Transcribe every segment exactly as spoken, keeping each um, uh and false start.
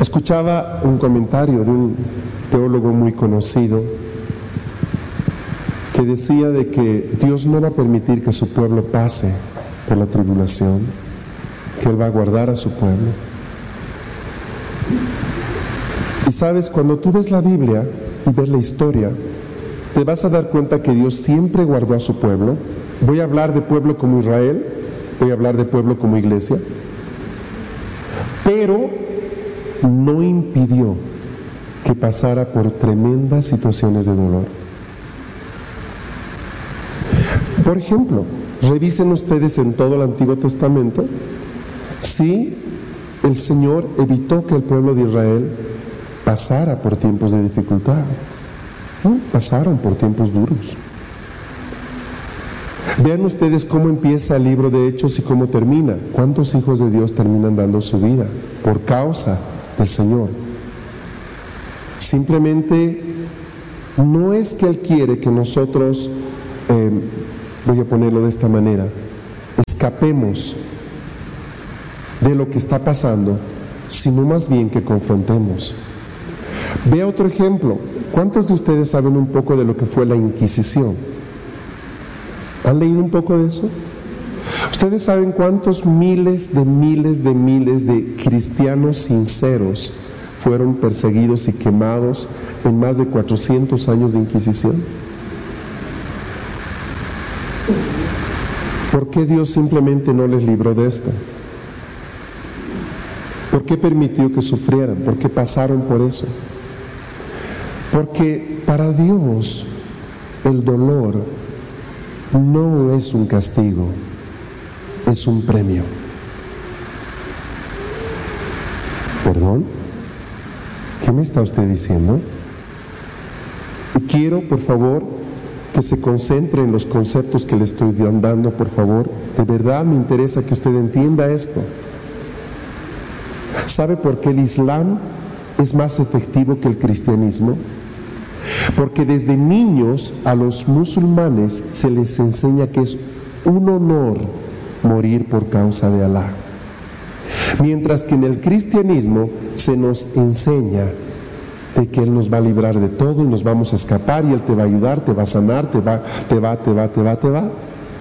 Escuchaba un comentario de un teólogo muy conocido que decía de que Dios no va a permitir que su pueblo pase por la tribulación, que Él va a guardar a su pueblo. Y sabes, cuando tú ves la Biblia y ves la historia, te vas a dar cuenta que Dios siempre guardó a su pueblo. Voy a hablar de pueblo como Israel, voy a hablar de pueblo como iglesia, pero no impidió que pasara por tremendas situaciones de dolor. Por ejemplo, revisen ustedes en todo el Antiguo Testamento si el Señor evitó que el pueblo de Israel pasara por tiempos de dificultad. No, pasaron por tiempos duros. Vean ustedes cómo empieza el libro de Hechos y cómo termina. ¿Cuántos hijos de Dios terminan dando su vida por causa del Señor? Simplemente no es que Él quiere que nosotros, eh, voy a ponerlo de esta manera, escapemos de lo que está pasando, sino más bien que confrontemos. Vea otro ejemplo. ¿Cuántos de ustedes saben un poco de lo que fue la Inquisición? ¿Han leído un poco de eso? ¿Ustedes saben cuántos miles de miles de miles de cristianos sinceros fueron perseguidos y quemados en más de cuatrocientos años de Inquisición? ¿Por qué Dios simplemente no les libró de esto? ¿Por qué permitió que sufrieran? ¿Por qué pasaron por eso? Porque para Dios el dolor no es un castigo, es un premio. ¿Perdón? ¿Qué me está usted diciendo? Quiero, por favor, que se concentre en los conceptos que le estoy dando, por favor. De verdad me interesa que usted entienda esto. ¿Sabe por qué el Islam es más efectivo que el cristianismo? Porque desde niños a los musulmanes se les enseña que es un honor morir por causa de Alá. Mientras que en el cristianismo se nos enseña de que Él nos va a librar de todo y nos vamos a escapar y Él te va a ayudar, te va a sanar, te va, te va, te va, te va, te va.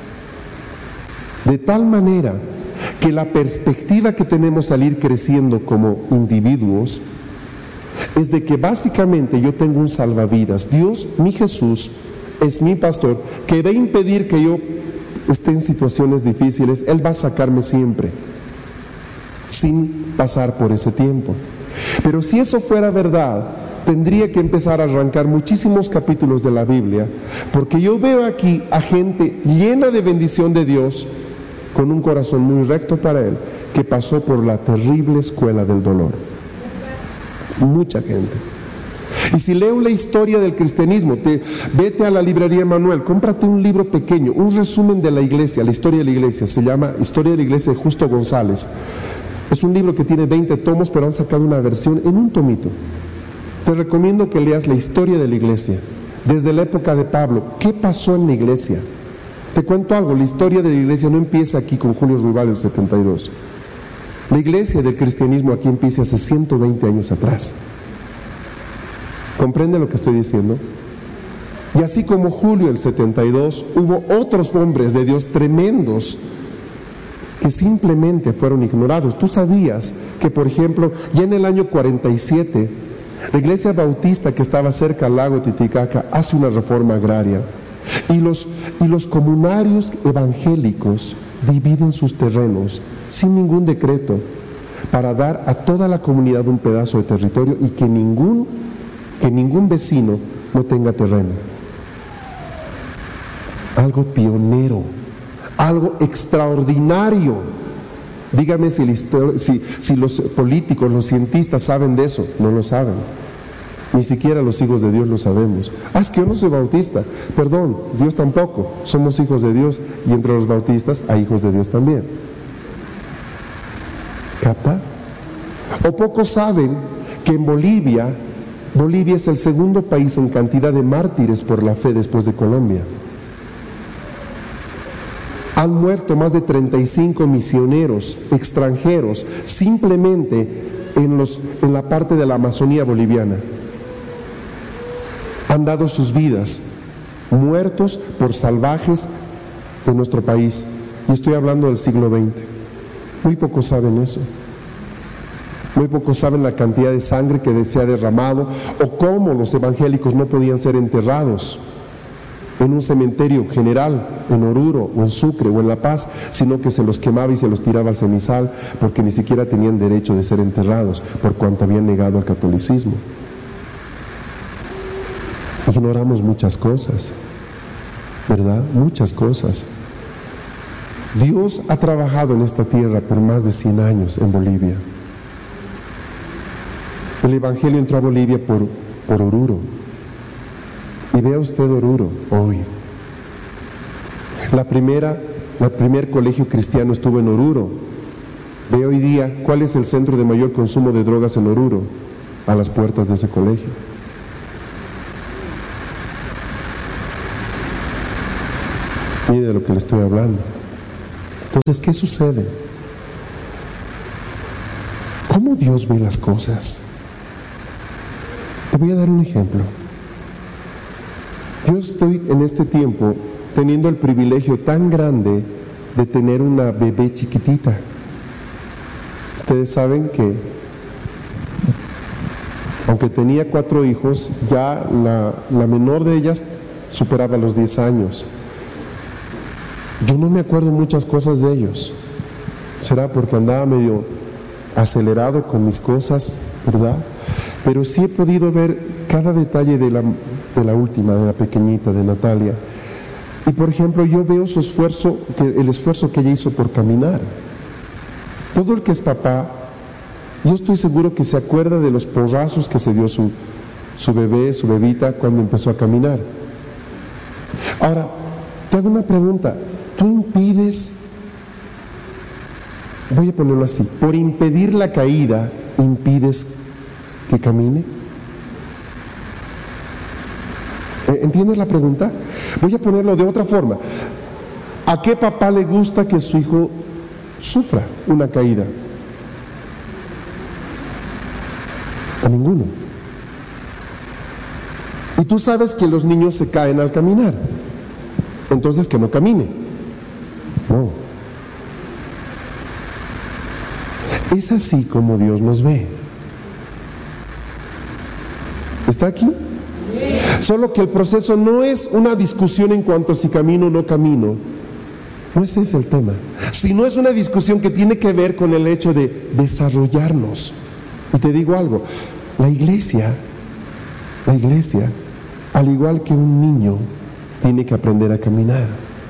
De tal manera que la perspectiva que tenemos al ir creciendo como individuos es de que básicamente yo tengo un salvavidas. Dios, mi Jesús, es mi pastor, que va a impedir que yo esté en situaciones difíciles. Él va a sacarme siempre, sin pasar por ese tiempo. Pero si eso fuera verdad, tendría que empezar a arrancar muchísimos capítulos de la Biblia, porque yo veo aquí a gente llena de bendición de Dios, con un corazón muy recto para Él, que pasó por la terrible escuela del dolor. Mucha gente. Y si leo la historia del cristianismo, te, vete a la librería Emanuel, cómprate un libro pequeño, un resumen de la iglesia, la historia de la iglesia, se llama Historia de la Iglesia de Justo González. Es un libro que tiene veinte tomos, pero han sacado una versión en un tomito. Te recomiendo que leas la historia de la iglesia, desde la época de Pablo. ¿Qué pasó en la iglesia? Te cuento algo, la historia de la iglesia no empieza aquí con Julio Ruibal en el setenta y dos. La iglesia del cristianismo aquí empieza hace ciento veinte años atrás. ¿Comprende lo que estoy diciendo? Y así como Julio el setenta y dos, hubo otros hombres de Dios tremendos que simplemente fueron ignorados. Tú sabías que, por ejemplo, ya en el año cuarenta y siete, la iglesia bautista que estaba cerca al lago Titicaca hace una reforma agraria. Y los, y los comunarios evangélicos dividen sus terrenos sin ningún decreto para dar a toda la comunidad un pedazo de territorio y que ningún, que ningún vecino no tenga terreno. Algo pionero, algo extraordinario. Dígame si, la historia, si, si los políticos, los cientistas saben de eso. No lo saben. Ni siquiera los hijos de Dios lo sabemos. Ah, es que yo no soy bautista. Perdón, Dios tampoco. Somos hijos de Dios y entre los bautistas hay hijos de Dios también. ¿Capta? O pocos saben que en Bolivia, Bolivia es el segundo país en cantidad de mártires por la fe después de Colombia. Han muerto más de treinta y cinco misioneros extranjeros simplemente en, los, en la parte de la Amazonía boliviana. Han dado sus vidas, muertos por salvajes de nuestro país. Y estoy hablando del siglo veinte. Muy pocos saben eso. Muy pocos saben la cantidad de sangre que se ha derramado o cómo los evangélicos no podían ser enterrados en un cementerio general, en Oruro o en Sucre o en La Paz, sino que se los quemaba y se los tiraba al ceniza porque ni siquiera tenían derecho de ser enterrados por cuanto habían negado al catolicismo. Ignoramos muchas cosas, ¿verdad? Muchas cosas. Dios ha trabajado en esta tierra por más de cien años en Bolivia. El Evangelio entró a Bolivia por, por Oruro. Y vea usted Oruro hoy. La primera, el primer colegio cristiano estuvo en Oruro. Ve hoy día cuál es el centro de mayor consumo de drogas en Oruro, a las puertas de ese colegio. Mire de lo que le estoy hablando. Entonces, ¿qué sucede? ¿Cómo Dios ve las cosas? Te voy a dar un ejemplo. Yo estoy en este tiempo teniendo el privilegio tan grande de tener una bebé chiquitita. Ustedes saben que, aunque tenía cuatro hijos, ya la, la menor de ellas superaba los diez años. Yo no me acuerdo muchas cosas de ellos. Será porque andaba medio acelerado con mis cosas, ¿verdad? Pero sí he podido ver cada detalle de la, de la última, de la pequeñita, de Natalia. Y por ejemplo, yo veo su esfuerzo, que, el esfuerzo que ella hizo por caminar. Todo el que es papá, yo estoy seguro que se acuerda de los porrazos que se dio su, su bebé, su bebita, cuando empezó a caminar. Ahora, te hago una pregunta. ¿Tú impides, voy a ponerlo así, por impedir la caída, impides que camine? ¿Entiendes la pregunta? Voy a ponerlo de otra forma. ¿A qué papá le gusta que su hijo sufra una caída? A ninguno. Y tú sabes que los niños se caen al caminar. Entonces que no camine. No. Es así como Dios nos ve. ¿Está aquí? Solo que el proceso no es una discusión en cuanto a si camino o no camino. No ese es el tema. Sino es una discusión que tiene que ver con el hecho de desarrollarnos. Y te digo algo, la iglesia, la iglesia, al igual que un niño, tiene que aprender a caminar.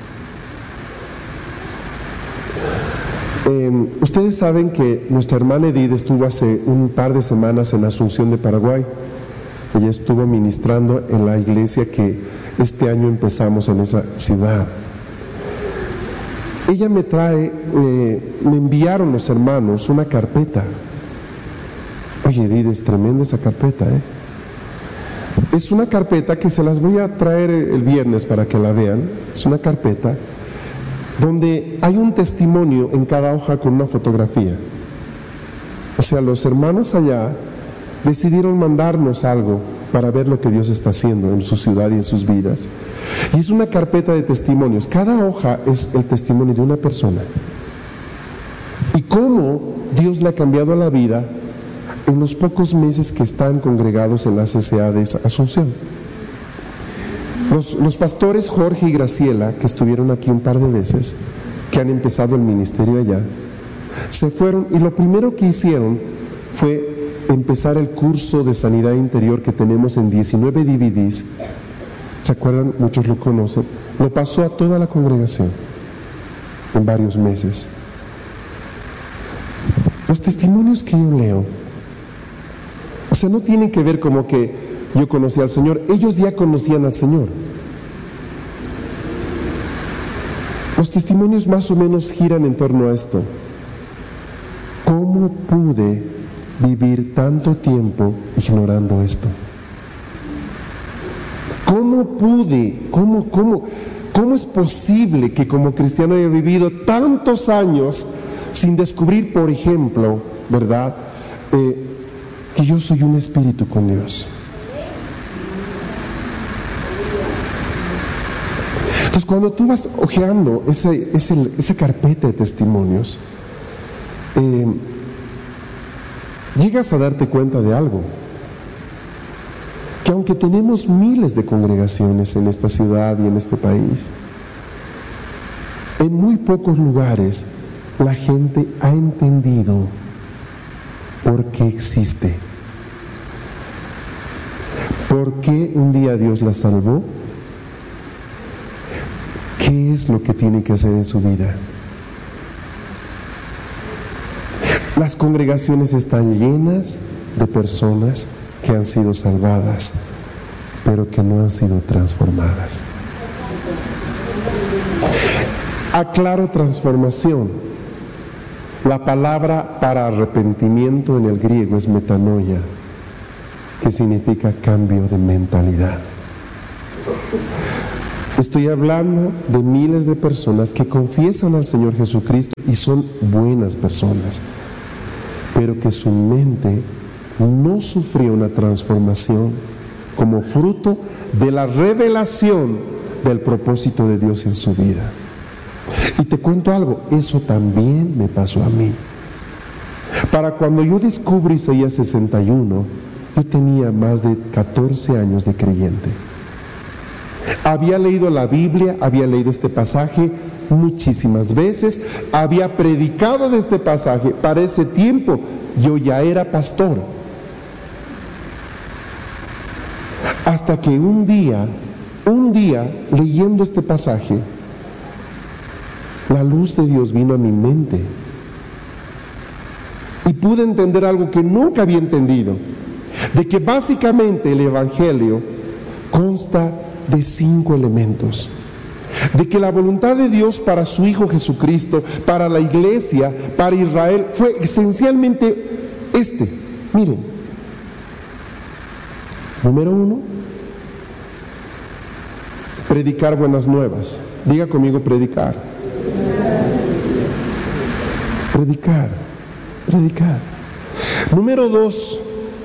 Eh, ustedes saben que nuestra hermana Edith estuvo hace un par de semanas en Asunción de Paraguay. Ella estuvo ministrando en la iglesia que este año empezamos en esa ciudad. Ella me trae, eh, me enviaron los hermanos una carpeta. Oye, Edith, es tremenda esa carpeta, ¿eh? Es una carpeta que se las voy a traer el viernes para que la vean. Es una carpeta donde hay un testimonio en cada hoja con una fotografía. O sea, los hermanos allá decidieron mandarnos algo para ver lo que Dios está haciendo en su ciudad y en sus vidas. Y es una carpeta de testimonios. Cada hoja es el testimonio de una persona. Y cómo Dios le ha cambiado la vida en los pocos meses que están congregados en la C C A de Asunción. Los, los pastores Jorge y Graciela, que estuvieron aquí un par de veces, que han empezado el ministerio allá, se fueron y lo primero que hicieron fue empezar el curso de sanidad interior que tenemos en diecinueve D V Ds. ¿Se acuerdan? Muchos lo conocen. Lo pasó a toda la congregación en varios meses. Los testimonios que yo leo, o sea, no tienen que ver como que yo conocí al Señor, ellos ya conocían al Señor. Los testimonios más o menos giran en torno a esto. ¿Cómo pude vivir tanto tiempo ignorando esto? ¿Cómo pude? ¿Cómo, cómo, cómo es posible que como cristiano haya vivido tantos años sin descubrir, por ejemplo, ¿verdad?, eh, que yo soy un espíritu con Dios. Entonces, cuando tú vas hojeando ese, ese, esa carpeta de testimonios, eh, llegas a darte cuenta de algo, que aunque tenemos miles de congregaciones en esta ciudad y en este país, en muy pocos lugares la gente ha entendido por qué existe, por qué un día Dios la salvó, qué es lo que tiene que hacer en su vida. Las congregaciones están llenas de personas que han sido salvadas, pero que no han sido transformadas. Aclaro transformación. La palabra para arrepentimiento en el griego es metanoia, que significa cambio de mentalidad. Estoy hablando de miles de personas que confiesan al Señor Jesucristo y son buenas personas, pero que su mente no sufrió una transformación como fruto de la revelación del propósito de Dios en su vida. Y te cuento algo, eso también me pasó a mí. Para cuando yo descubrí Isaías sesenta y uno, yo tenía más de catorce años de creyente. Había leído la Biblia, había leído este pasaje muchísimas veces, había predicado de este pasaje. Para ese tiempo yo ya era pastor. Hasta que un día, un día, leyendo este pasaje, la luz de Dios vino a mi mente y pude entender algo que nunca había entendido, de que básicamente el Evangelio consta de cinco elementos, de que la voluntad de Dios para su Hijo Jesucristo, para la iglesia, para Israel, fue esencialmente este. Miren, número uno, predicar buenas nuevas. Diga conmigo, predicar. Predicar, predicar. Número dos,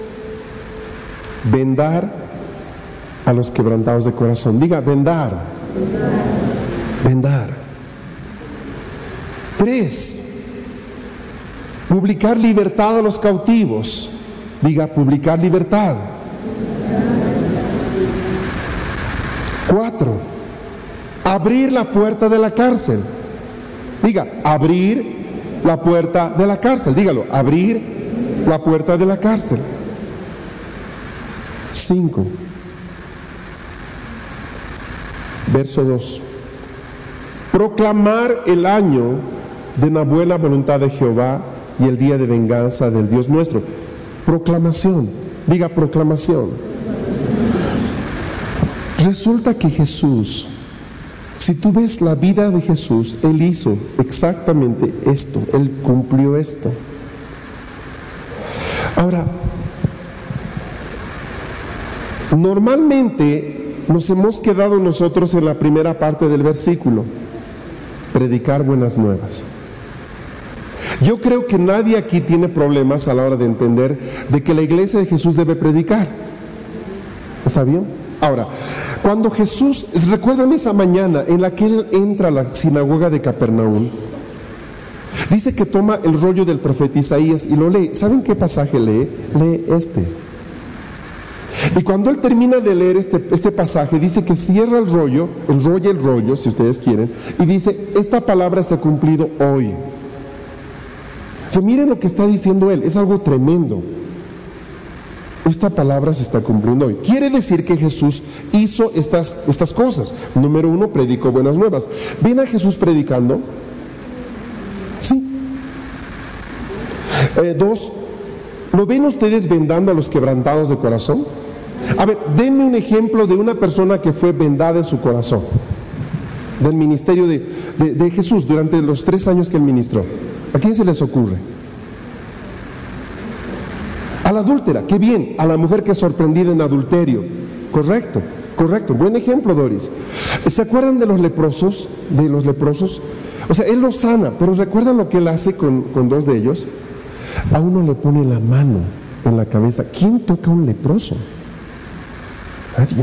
vendar a los quebrantados de corazón. Diga, vendar. Vendar. Tres, publicar libertad a los cautivos. Diga, publicar libertad. Cuatro, abrir la puerta de la cárcel. Diga, abrir la puerta de la cárcel. Dígalo, abrir la puerta de la cárcel. Cinco, verso dos, proclamar el año de la buena voluntad de Jehová y el día de venganza del Dios nuestro. Proclamación. Diga, proclamación. Resulta que Jesús, si tú ves la vida de Jesús, Él hizo exactamente esto, Él cumplió esto. Ahora, normalmente nos hemos quedado nosotros en la primera parte del versículo, predicar buenas nuevas. Yo creo que nadie aquí tiene problemas a la hora de entender de que la iglesia de Jesús debe predicar. ¿Está bien? Ahora, cuando Jesús, ¿recuerdan esa mañana en la que Él entra a la sinagoga de Capernaum? Dice que toma el rollo del profeta Isaías y lo lee. ¿Saben qué pasaje lee? Lee este. Y cuando Él termina de leer este, este pasaje, dice que cierra el rollo, enrolla el rollo, si ustedes quieren, y dice, esta palabra se ha cumplido hoy. O sea, miren lo que está diciendo Él, es algo tremendo. Esta palabra se está cumpliendo hoy. Quiere decir que Jesús hizo estas, estas cosas. Número uno, predicó buenas nuevas. ¿Ven a Jesús predicando? Sí. Eh, dos, ¿lo ven ustedes vendando a los quebrantados de corazón? A ver, denme un ejemplo de una persona que fue vendada en su corazón, del ministerio de, de, de Jesús durante los tres años que Él ministró. ¿A quién se les ocurre? A la adúltera, qué bien. A la mujer que es sorprendida en adulterio. Correcto, correcto. Buen ejemplo, Doris. ¿Se acuerdan de los leprosos? De los leprosos. O sea, Él los sana, pero ¿recuerdan lo que Él hace con, con dos de ellos? a uno le pone la mano en la cabeza. ¿Quién toca a un leproso? Nadie.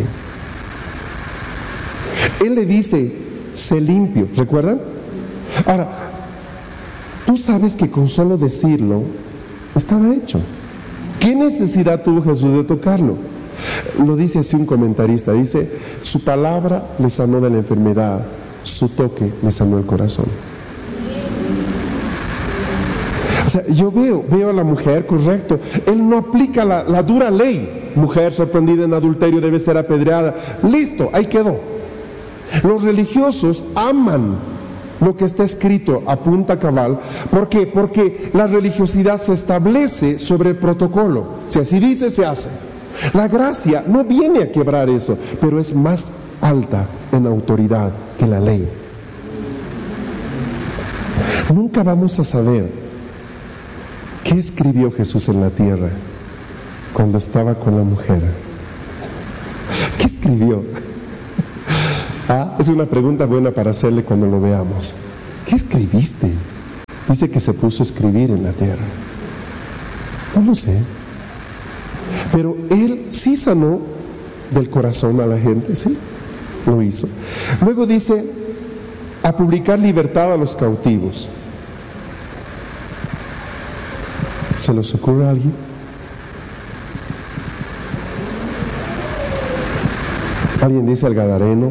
Él le dice, sé limpio, ¿recuerdan? Ahora, tú sabes que con solo decirlo, estaba hecho. ¿Qué necesidad tuvo Jesús de tocarlo? Lo dice así un comentarista, dice, su palabra le sanó de la enfermedad, su toque le sanó el corazón. O sea, yo veo, veo a la mujer, correcto, él no aplica la, la dura ley, mujer sorprendida en adulterio debe ser apedreada, listo, ahí quedó. Los religiosos aman lo que está escrito a punta cabal. ¿Por qué? Porque la religiosidad se establece sobre el protocolo. Si así dice, se hace. La gracia no viene a quebrar eso, pero es más alta en autoridad que la ley. Nunca vamos a saber qué escribió Jesús en la tierra cuando estaba con la mujer. ¿Qué escribió? Ah, es una pregunta buena para hacerle cuando lo veamos. ¿Qué escribiste? Dice que se puso a escribir en la tierra. No lo sé. Pero él sí sanó del corazón a la gente, sí, lo hizo. Luego dice, a publicar libertad a los cautivos. ¿Se les ocurre a alguien? ¿Alguien dice al Gadareno?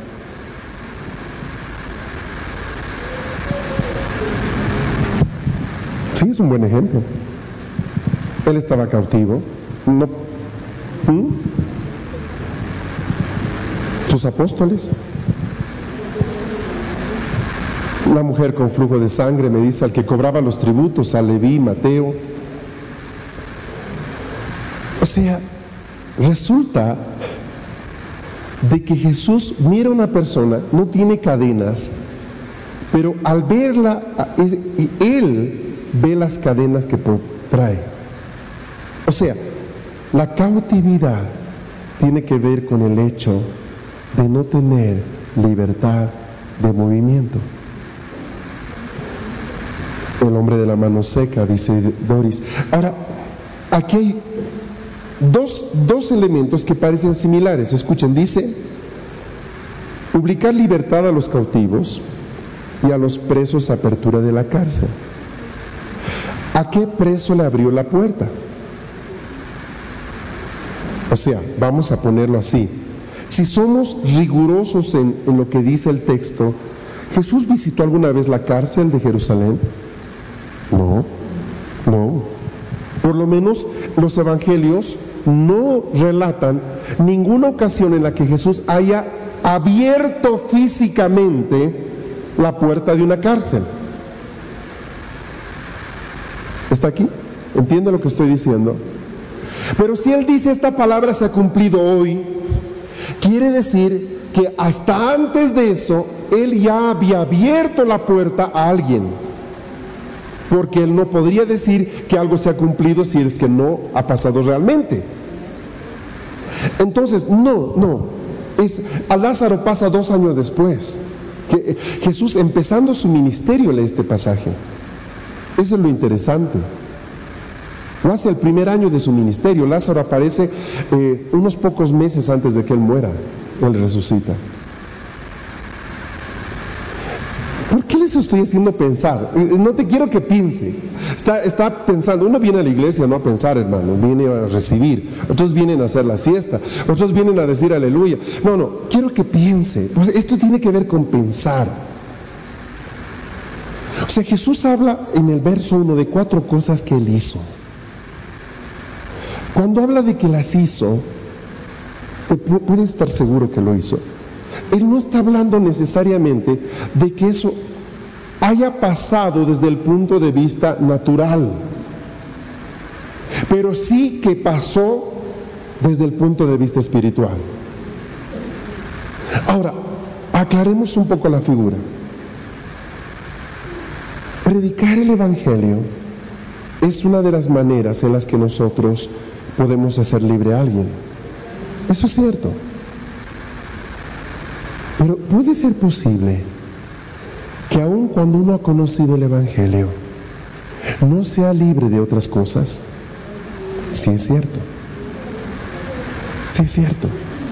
Sí, es un buen ejemplo. Él estaba cautivo. No. ¿Mm? Sus apóstoles. Una mujer con flujo de sangre, me dice, al que cobraba los tributos, a Leví, Mateo. O sea, resulta de que Jesús mira a una persona, no tiene cadenas, pero al verla, él ve las cadenas que trae. O sea, la cautividad tiene que ver con el hecho de no tener libertad de movimiento. El hombre de la mano seca, dice Doris. Ahora, aquí hay dos, dos elementos que parecen similares. Escuchen, dice, publicar libertad a los cautivos y a los presos apertura de la cárcel. ¿A qué preso le abrió la puerta? O sea, vamos a ponerlo así. Si somos rigurosos en, en lo que dice el texto, ¿Jesús visitó alguna vez la cárcel de Jerusalén? No, no. Por lo menos los evangelios no relatan ninguna ocasión en la que Jesús haya abierto físicamente la puerta de una cárcel. ¿Está aquí? ¿Entiende lo que estoy diciendo? Pero si Él dice esta palabra se ha cumplido hoy, quiere decir que hasta antes de eso, Él ya había abierto la puerta a alguien. Porque Él no podría decir que algo se ha cumplido si es que no ha pasado realmente. Entonces, no, no. Es, a Lázaro pasa dos años después. Que, Jesús, empezando su ministerio, lee este pasaje. Eso es lo interesante. Lo hace el primer año de su ministerio. Lázaro aparece eh, unos pocos meses antes de que Él muera. Él resucita. ¿Por qué les estoy haciendo pensar? No te quiero que piense. Está, está pensando, uno viene a la iglesia no a pensar, hermano, viene a recibir. Otros vienen a hacer la siesta. Otros vienen a decir aleluya. No, no, quiero que piense. Pues esto tiene que ver con pensar. O sea, Jesús habla en el verso uno de cuatro cosas que Él hizo. Cuando habla de que las hizo, puedes estar seguro que lo hizo. Él no está hablando necesariamente de que eso haya pasado desde el punto de vista natural, pero sí que pasó desde el punto de vista espiritual. Ahora, aclaremos un poco la figura. Predicar el Evangelio es una de las maneras en las que nosotros podemos hacer libre a alguien. Eso es cierto. Pero puede ser posible que aun cuando uno ha conocido el Evangelio, no sea libre de otras cosas. Sí es cierto. Sí es cierto.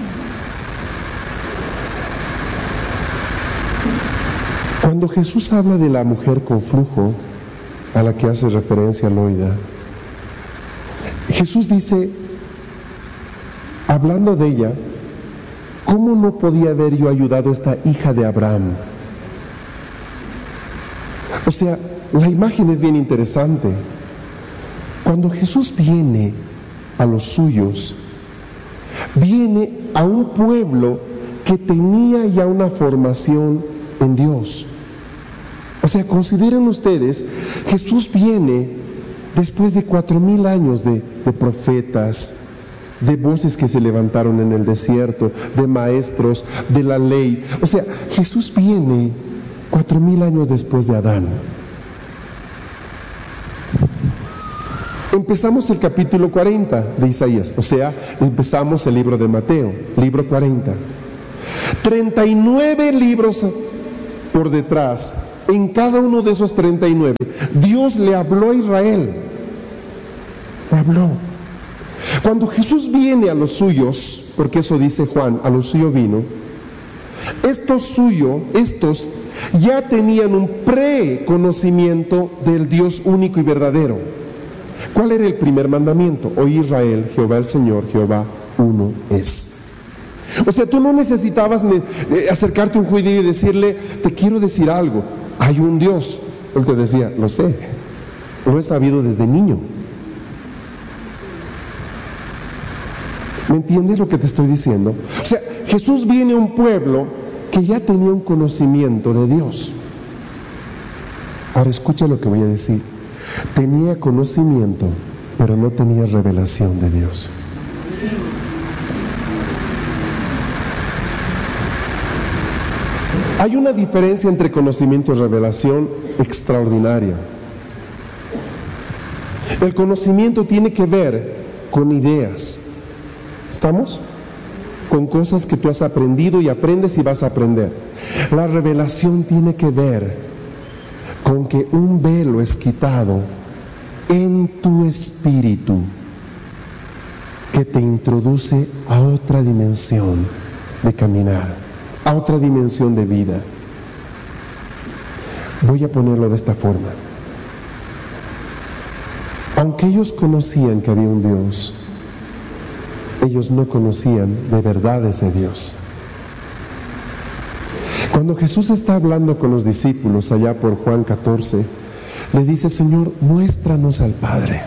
Cuando Jesús habla de la mujer con flujo, a la que hace referencia Loida, Jesús dice, hablando de ella, ¿cómo no podía haber yo ayudado a esta hija de Abraham? O sea, la imagen es bien interesante. Cuando Jesús viene a los suyos, viene a un pueblo que tenía ya una formación en Dios. O sea, consideren ustedes, Jesús viene después de cuatro mil años de, de profetas, de voces que se levantaron en el desierto, de maestros, de la ley. O sea, Jesús viene cuatro mil años después de Adán. Empezamos el capítulo cuarenta de Isaías, o sea, empezamos el libro de Mateo, libro cuarenta. treinta y nueve libros por detrás. En cada uno de esos treinta y nueve, Dios le habló a Israel. Le habló. Cuando Jesús viene a los suyos, porque eso dice Juan, a los suyos vino, estos suyos, estos ya tenían un preconocimiento del Dios único y verdadero. ¿Cuál era el primer mandamiento? Oye Israel, Jehová el Señor, Jehová uno es. O sea, tú no necesitabas acercarte a un judío y decirle, te quiero decir algo, hay un Dios. Él te decía, lo sé, lo he sabido desde niño. ¿Me entiendes lo que te estoy diciendo? O sea, Jesús viene a un pueblo que ya tenía un conocimiento de Dios. Ahora escucha lo que voy a decir. Tenía conocimiento, pero no tenía revelación de Dios. Hay una diferencia entre conocimiento y revelación extraordinaria. El conocimiento tiene que ver con ideas. ¿Estamos? Con cosas que tú has aprendido y aprendes y vas a aprender. La revelación tiene que ver con que un velo es quitado en tu espíritu que te introduce a otra dimensión de caminar, a otra dimensión de vida. Voy a ponerlo de esta forma. Aunque ellos conocían que había un Dios, ellos no conocían de verdad ese Dios. Cuando Jesús está hablando con los discípulos allá por Juan catorce, le dice, Señor, muéstranos al Padre.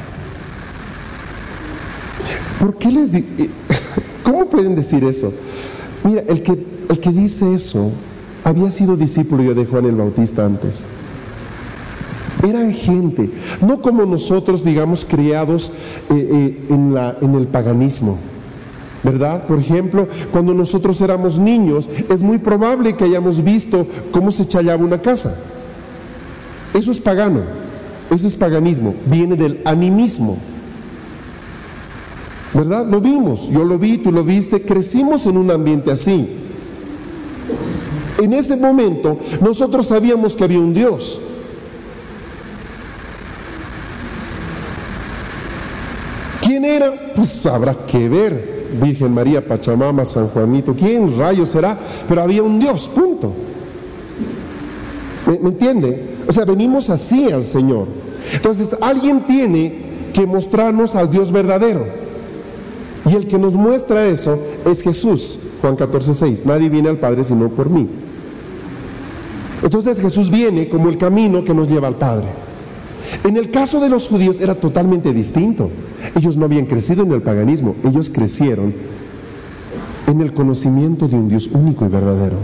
¿Por qué les di- ¿Cómo pueden decir eso? Mira, el que, el que dice eso había sido discípulo yo de Juan el Bautista antes. Eran gente, no como nosotros, digamos, criados eh, eh, en, la, en el paganismo, ¿verdad? Por ejemplo, cuando nosotros éramos niños, es muy probable que hayamos visto cómo se chayaba una casa. Eso es pagano, eso es paganismo, viene del animismo, ¿verdad? Lo vimos, yo lo vi, tú lo viste, crecimos en un ambiente así. En ese momento, nosotros sabíamos que había un Dios. ¿Quién era? Pues habrá que ver. Virgen María, Pachamama, San Juanito, ¿quién rayos será? Pero había un Dios, punto. ¿Me, me entiende? O sea, venimos así al Señor. Entonces, alguien tiene que mostrarnos al Dios verdadero. Y el que nos muestra eso es Jesús. Juan catorce, seis. Nadie viene al Padre sino por mí. Entonces Jesús viene como el camino que nos lleva al Padre. En el caso de los judíos era totalmente distinto. Ellos no habían crecido en el paganismo, ellos crecieron en el conocimiento de un Dios único y verdadero.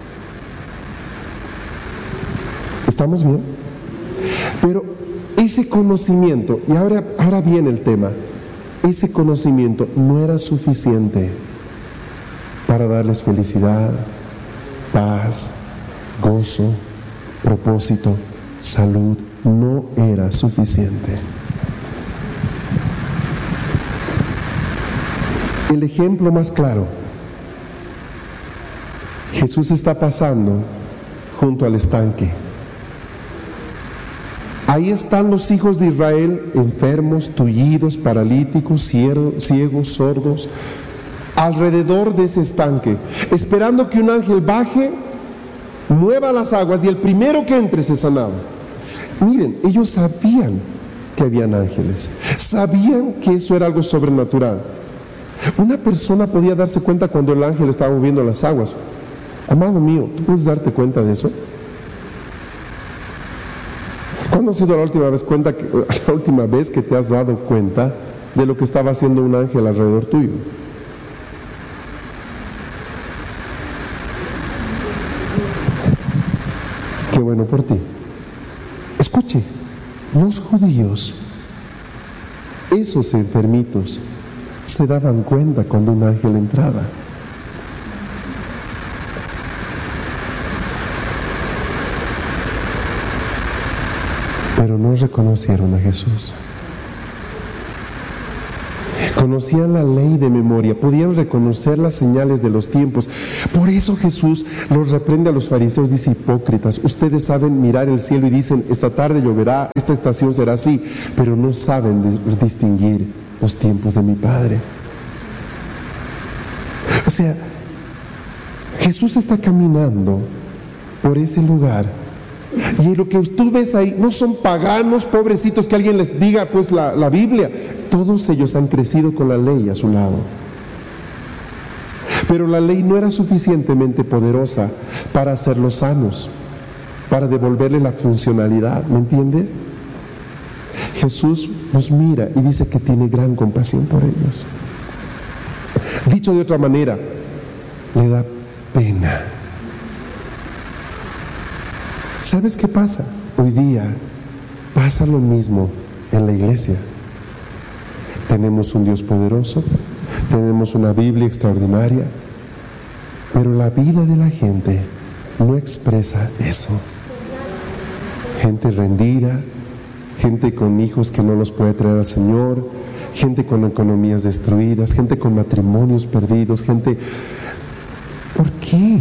¿Estamos bien? Pero ese conocimiento, y ahora, ahora viene el tema, ese conocimiento no era suficiente para darles felicidad, paz, gozo, propósito, salud. No era suficiente. El ejemplo más claro, Jesús está pasando junto al estanque. Ahí están los hijos de Israel, enfermos, tullidos, paralíticos, ciegos, sordos, alrededor de ese estanque, esperando que un ángel baje, mueva las aguas y el primero que entre se sanaba. Miren, ellos sabían que habían ángeles, sabían que eso era algo sobrenatural. Una persona podía darse cuenta cuando el ángel estaba moviendo las aguas. Amado mío, ¿tú puedes darte cuenta de eso? ¿Cuándo ha sido la última vez, cuenta que, la última vez que te has dado cuenta de lo que estaba haciendo un ángel alrededor tuyo? Qué bueno por ti. Escuche, los judíos, esos enfermitos, se daban cuenta cuando un ángel entraba. Pero no reconocieron a Jesús. Conocían la ley de memoria, podían reconocer las señales de los tiempos. Por eso Jesús los reprende a los fariseos, dice: hipócritas, ustedes saben mirar el cielo y dicen: esta tarde lloverá, esta estación será así, pero no saben distinguir los tiempos de mi Padre. O sea, Jesús está caminando por ese lugar. Y lo que tú ves ahí no son paganos, pobrecitos, que alguien les diga pues la, la Biblia. Todos ellos han crecido con la ley a su lado. Pero la ley no era suficientemente poderosa para hacerlos sanos, para devolverle la funcionalidad, ¿me entiende? Jesús nos mira y dice que tiene gran compasión por ellos. Dicho de otra manera, le da pena. ¿Sabes qué pasa? Hoy día pasa lo mismo en la iglesia. Tenemos un Dios poderoso, tenemos una Biblia extraordinaria, pero la vida de la gente no expresa eso. Gente rendida, gente con hijos que no los puede traer al Señor, gente con economías destruidas, gente con matrimonios perdidos, gente... ¿Por qué?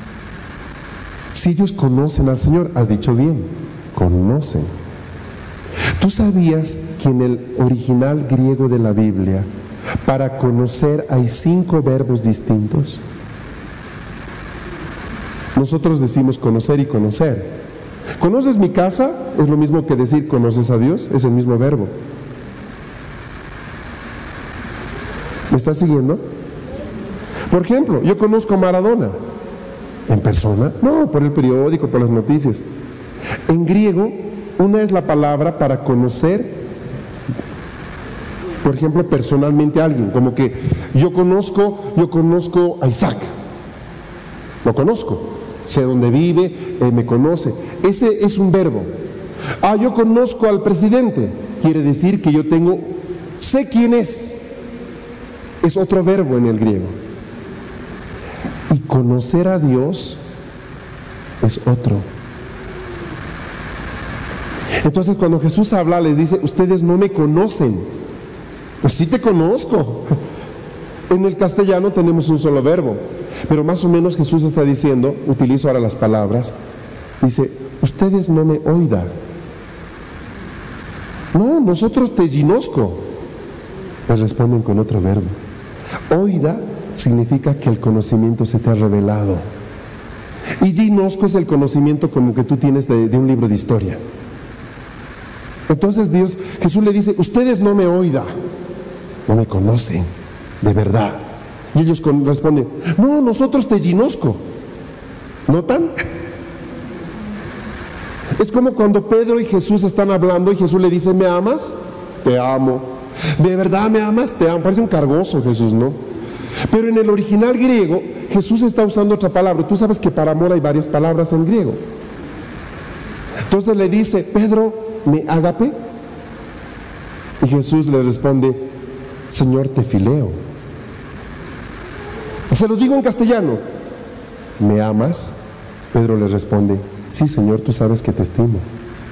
Si ellos conocen al Señor, has dicho bien, conocen. ¿Tú sabías que en el original griego de la Biblia, para conocer hay cinco verbos distintos? Nosotros decimos conocer y conocer. ¿Conoces mi casa? Es lo mismo que decir conoces a Dios, es el mismo verbo. ¿Me estás siguiendo? Por ejemplo, yo conozco a Maradona. ¿En persona? No, por el periódico, por las noticias. En griego, una es la palabra para conocer, por ejemplo, personalmente a alguien, como que yo conozco, yo conozco a Isaac, lo conozco, sé dónde vive, eh, me conoce. Ese es un verbo. Ah, yo conozco al presidente, quiere decir que yo tengo, sé quién es. Es otro verbo en el griego. Y conocer a Dios es otro. Entonces cuando Jesús habla les dice: ustedes no me conocen. Pues sí te conozco. En el castellano tenemos un solo verbo, pero más o menos Jesús está diciendo, utilizo ahora las palabras, dice: ustedes no me oida. No, nosotros te ginosco. Les responden con otro verbo. Oida significa que el conocimiento se te ha revelado. Y ginosco es el conocimiento como que tú tienes de, de un libro de historia. Entonces Dios, Jesús le dice: ustedes no me oida, no me conocen de verdad. Y ellos con, responden: no, nosotros te ginosco. ¿Notan? Es como cuando Pedro y Jesús están hablando y Jesús le dice: ¿me amas? Te amo. ¿De verdad me amas? Te amo. Parece un cargoso Jesús, ¿no? Pero en el original griego, Jesús está usando otra palabra. Tú sabes que para amor hay varias palabras en griego. Entonces le dice: Pedro, ¿me ágape? Y Jesús le responde: Señor, te fileo. Se lo digo en castellano: ¿me amas? Pedro le responde: sí, Señor, tú sabes que te estimo.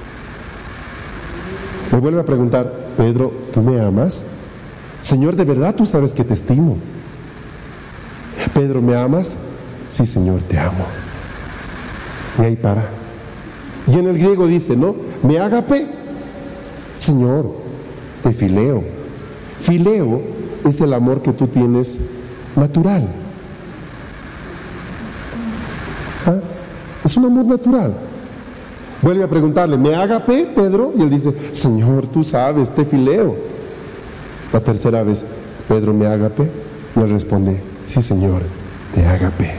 Me vuelve a preguntar: Pedro, ¿tú me amas? Señor, de verdad tú sabes que te estimo. Pedro, ¿me amas? Sí, Señor, te amo. Y ahí para. Y en el griego dice, ¿no? Me ágape, Señor, te fileo. Fileo es el amor que tú tienes natural. ¿Ah? Es un amor natural. Vuelve a preguntarle, ¿me agape, Pedro? Y él dice, Señor, tú sabes, te fileo. La tercera vez, Pedro, ¿me agape? Y él responde, sí, Señor, te agape.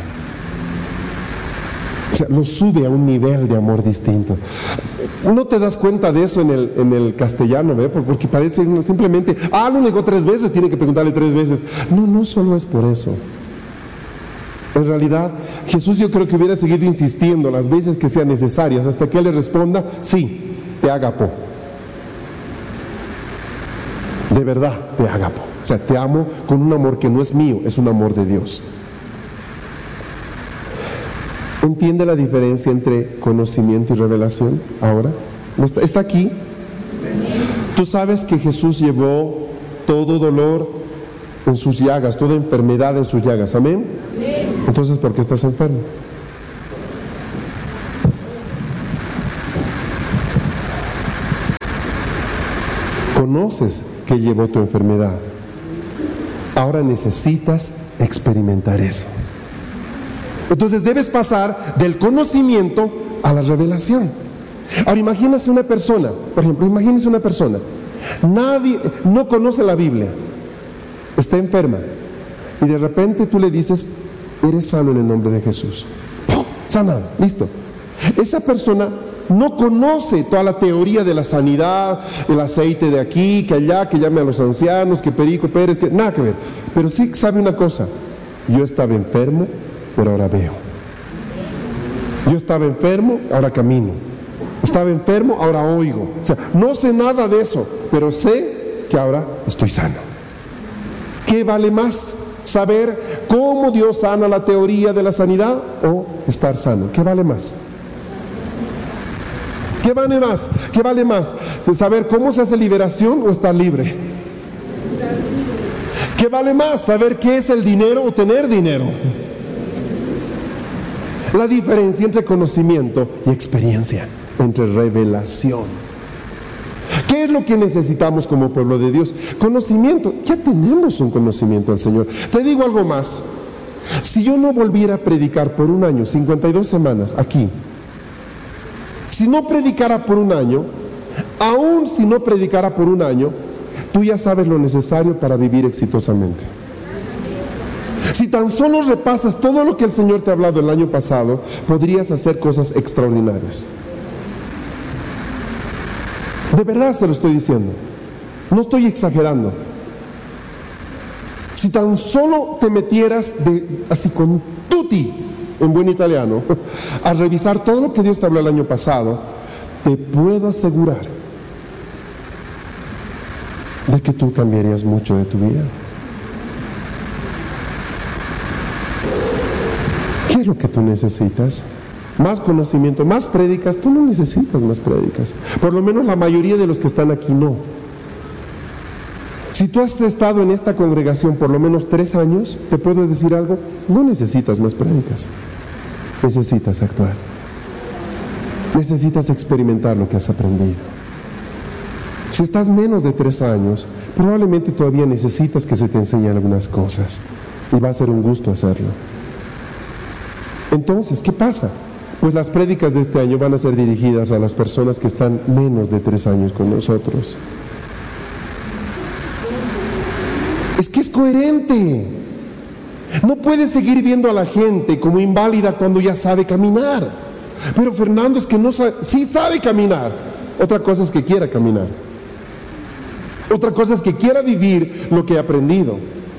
O sea, lo sube a un nivel de amor distinto. No te das cuenta de eso en el, en el castellano, ¿ve? Porque parece simplemente, ah, lo negó tres veces, tiene que preguntarle tres veces. No, no solo es por eso. En realidad, Jesús yo creo que hubiera seguido insistiendo las veces que sean necesarias hasta que él le responda, sí, te agapo. De verdad, te agapo. O sea, te amo con un amor que no es mío, es un amor de Dios. ¿Entiende la diferencia entre conocimiento y revelación ahora? ¿Está, está aquí? Tú sabes que Jesús llevó todo dolor en sus llagas, toda enfermedad en sus llagas. ¿Amén? Entonces, ¿por qué estás enfermo? Conoces que llevó tu enfermedad. Ahora necesitas experimentar eso. Entonces debes pasar del conocimiento a la revelación. Ahora imagínese una persona, por ejemplo, imagínese una persona, nadie, no conoce la Biblia, está enferma, y de repente tú le dices, eres sano en el nombre de Jesús. ¡Pum! Sanado, listo. Esa persona no conoce toda la teoría de la sanidad, el aceite de aquí, que allá, que llame a los ancianos, que Perico Pérez, que nada que ver. Pero sí sabe una cosa, yo estaba enfermo, pero ahora veo. Yo estaba enfermo, ahora camino. Estaba enfermo, ahora oigo. O sea, no sé nada de eso, pero sé que ahora estoy sano. ¿Qué vale más? ¿Saber cómo Dios sana la teoría de la sanidad o estar sano? ¿Qué vale más? ¿Qué vale más? ¿Qué vale más? ¿Saber cómo se hace liberación o estar libre? ¿Qué vale más? ¿Saber qué es el dinero o tener dinero? La diferencia entre conocimiento y experiencia, entre revelación. ¿Qué es lo que necesitamos como pueblo de Dios? Conocimiento. Ya tenemos un conocimiento del Señor. Te digo algo más. Si yo no volviera a predicar por un año, cincuenta y dos semanas, aquí, si no predicara por un año, aún si no predicara por un año, tú ya sabes lo necesario para vivir exitosamente. Si tan solo repasas todo lo que el Señor te ha hablado el año pasado, podrías hacer cosas extraordinarias. De verdad se lo estoy diciendo. No estoy exagerando. Si tan solo te metieras de, así con tutti, en buen italiano, a revisar todo lo que Dios te habló el año pasado, te puedo asegurar de que tú cambiarías mucho de tu vida. ¿Qué es lo que tú necesitas? Más conocimiento, más prédicas. Tú no necesitas más prédicas. Por lo menos la mayoría de los que están aquí no. Si tú has estado en esta congregación por lo menos tres años, te puedo decir algo, no necesitas más prédicas. Necesitas actuar. Necesitas experimentar lo que has aprendido. Si estás menos de tres años, probablemente todavía necesitas que se te enseñen algunas cosas. Y va a ser un gusto hacerlo. Entonces, ¿qué pasa? Pues las prédicas de este año van a ser dirigidas a las personas que están menos de tres años con nosotros. Es que es coherente. No puedes seguir viendo a la gente como inválida cuando ya sabe caminar. Pero Fernando es que no sabe, sí sabe caminar. Otra cosa es que quiera caminar. Otra cosa es que quiera vivir lo que ha aprendido.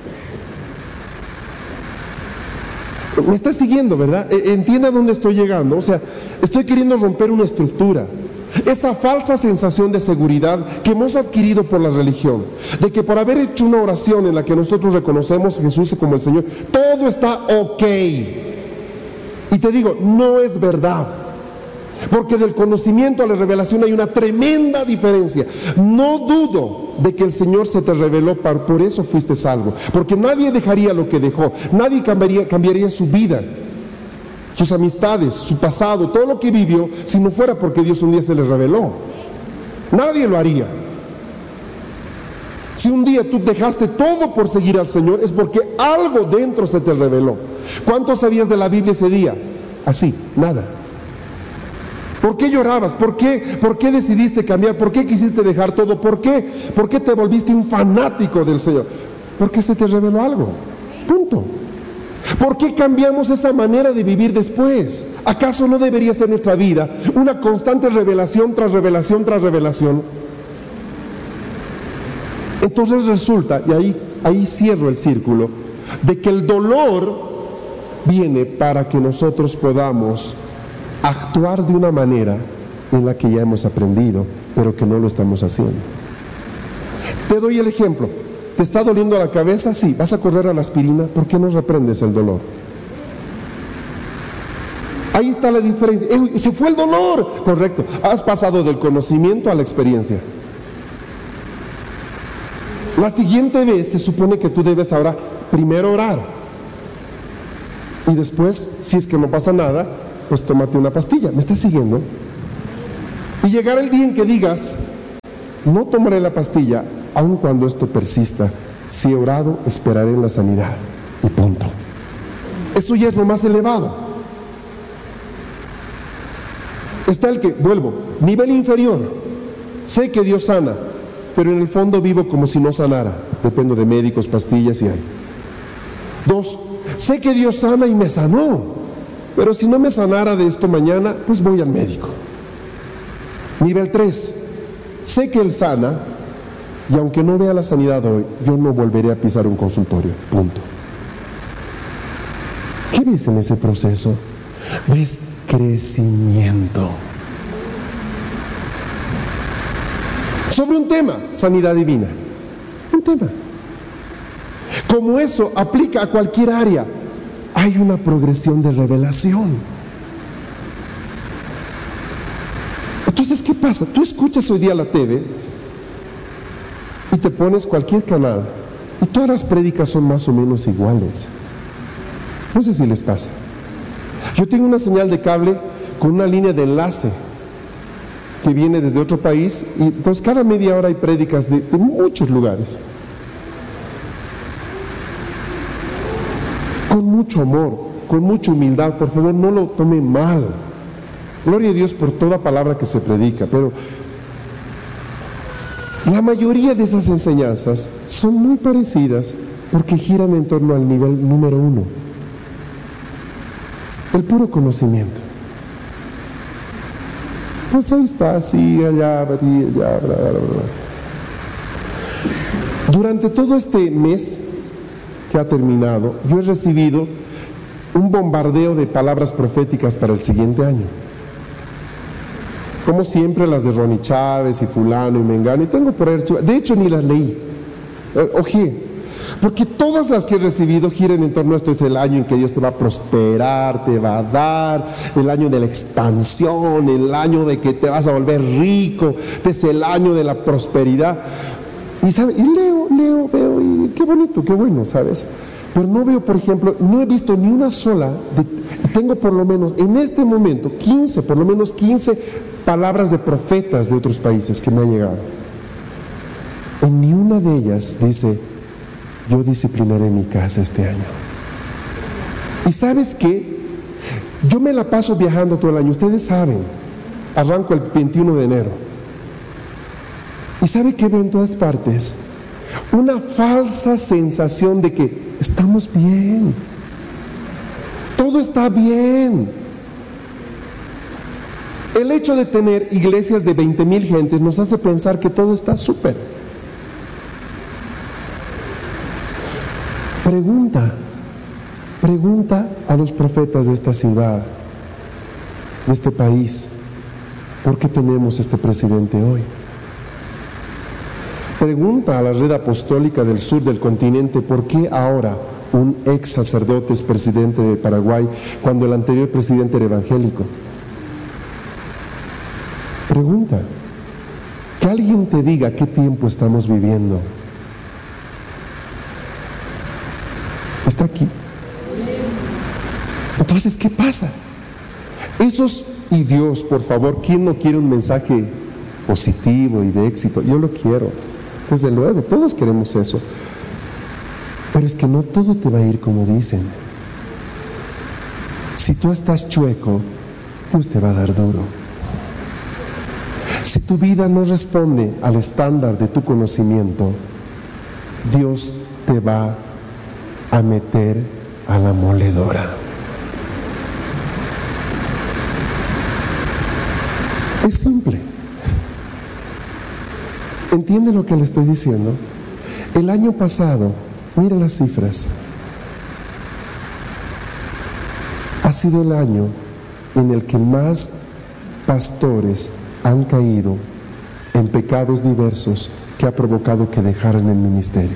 Me está siguiendo, ¿verdad? Entienda dónde estoy llegando. O sea, estoy queriendo romper una estructura. Esa falsa sensación de seguridad que hemos adquirido por la religión, de que por haber hecho una oración en la que nosotros reconocemos a Jesús como el Señor, todo está ok. Y te digo, no es verdad. Porque del conocimiento a la revelación hay una tremenda diferencia. No dudo de que el Señor se te reveló, por eso fuiste salvo. Porque nadie dejaría lo que dejó, nadie cambiaría, cambiaría su vida, sus amistades, su pasado, todo lo que vivió, si no fuera porque Dios un día se le reveló. Nadie lo haría. Si un día tú dejaste todo por seguir al Señor, es porque algo dentro se te reveló. ¿Cuánto sabías de la Biblia ese día? Así, nada. ¿Por qué llorabas? ¿Por qué, ¿Por qué decidiste cambiar? ¿Por qué quisiste dejar todo? ¿Por qué? ¿Por qué te volviste un fanático del Señor? Porque se te reveló algo. Punto. ¿Por qué cambiamos esa manera de vivir después? ¿Acaso no debería ser nuestra vida una constante revelación tras revelación tras revelación? Entonces resulta, y ahí, ahí cierro el círculo, de que el dolor viene para que nosotros podamos actuar de una manera en la que ya hemos aprendido, pero que no lo estamos haciendo. Te doy el ejemplo. ¿Te está doliendo la cabeza? Sí. ¿Vas a correr a la aspirina? ¿Por qué no reprendes el dolor? Ahí está la diferencia. ¡Eh, se fue el dolor! Correcto. Has pasado del conocimiento a la experiencia. La siguiente vez se supone que tú debes ahora primero orar. Y después, si es que no pasa nada, pues tómate una pastilla. ¿Me estás siguiendo? Y llegar el día en que digas, no tomaré la pastilla, aun cuando esto persista. Si he orado, esperaré en la sanidad. Y punto. Eso ya es lo más elevado. Está el que, vuelvo, nivel inferior. Sé que Dios sana, pero en el fondo vivo como si no sanara. Dependo de médicos, pastillas y hay. Dos, sé que Dios sana y me sanó, pero si no me sanara de esto mañana, pues voy al médico. Nivel tres, sé que Él sana, y aunque no vea la sanidad hoy, yo no volveré a pisar un consultorio, punto. ¿Qué ves en ese proceso? Ves crecimiento. Sobre un tema, sanidad divina. Un tema. Como eso aplica a cualquier área, hay una progresión de revelación. Entonces, ¿qué pasa? Tú escuchas hoy día la T V y te pones cualquier canal y todas las prédicas son más o menos iguales. No sé si les pasa. Yo tengo una señal de cable con una línea de enlace que viene desde otro país, y entonces cada media hora hay prédicas de, de muchos lugares. Con mucho amor, con mucha humildad, por favor no lo tomen mal. Gloria a Dios por toda palabra que se predica, pero la mayoría de esas enseñanzas son muy parecidas porque giran en torno al nivel número uno, el puro conocimiento. Pues ahí está, así, allá, allá, bla, bla, bla, bla. Durante todo este mes que ha terminado, yo he recibido un bombardeo de palabras proféticas para el siguiente año. Como siempre, las de Ronnie Chávez y fulano y mengano, y tengo por ahí, de hecho ni las leí, oje, porque todas las que he recibido giran en torno a esto. Es el año en que Dios te va a prosperar, te va a dar, el año de la expansión, el año de que te vas a volver rico, este es el año de la prosperidad. Y, ¿sabe? y leo, leo, veo, y qué bonito, qué bueno, ¿sabes? Pero no veo, por ejemplo, no he visto ni una sola, de, tengo por lo menos en este momento quince, por lo menos quince palabras de profetas de otros países que me han llegado. En ni una de ellas dice, yo disciplinaré mi casa este año. ¿Y sabes qué? Yo me la paso viajando todo el año, ustedes saben, arranco el veintiuno de enero. ¿Y sabe qué veo en todas partes? Una falsa sensación de que estamos bien, todo está bien. El hecho de tener iglesias de veinte mil gentes nos hace pensar que todo está súper. Pregunta, pregunta a los profetas de esta ciudad, de este país, ¿por qué tenemos este presidente hoy? Pregunta a la red apostólica del sur del continente, ¿por qué ahora un ex sacerdote es presidente de Paraguay cuando el anterior presidente era evangélico? Pregunta, que alguien te diga qué tiempo estamos viviendo. Está aquí. Entonces, ¿qué pasa? Esos, y Dios, por favor, ¿quién no quiere un mensaje positivo y de éxito? Yo lo quiero. Desde luego, todos queremos eso. Pero es que no todo te va a ir como dicen. Si tú estás chueco, Dios te va a dar duro. Si tu vida no responde al estándar de tu conocimiento, Dios te va a meter a la moledora. Es simple. ¿Entiende lo que le estoy diciendo? El año pasado, mira las cifras, ha sido el año en el que más pastores han caído en pecados diversos que ha provocado que dejaran el ministerio.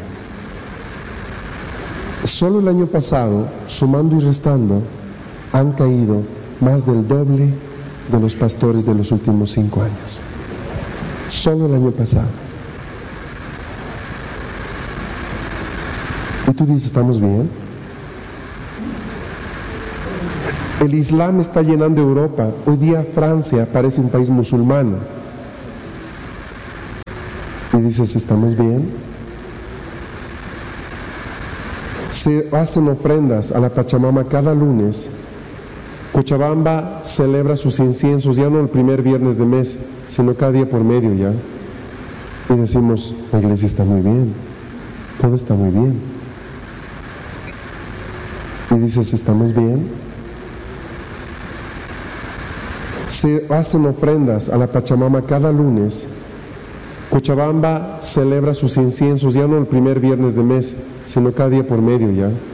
Solo el año pasado, sumando y restando, han caído más del doble de los pastores de los últimos cinco años. Solo el año pasado. Y tú dices, ¿estamos bien? El Islam está llenando Europa. Hoy día Francia parece un país musulmán. Y dices, ¿estamos bien? Se hacen ofrendas a la Pachamama cada lunes. Cochabamba celebra sus inciensos ya no el primer viernes de mes, sino cada día por medio ya. Y decimos, la iglesia está muy bien, todo está muy bien. Y dices, ¿estamos bien? Se hacen ofrendas a la Pachamama cada lunes. Cochabamba celebra sus inciensos ya no el primer viernes de mes, sino cada día por medio ya.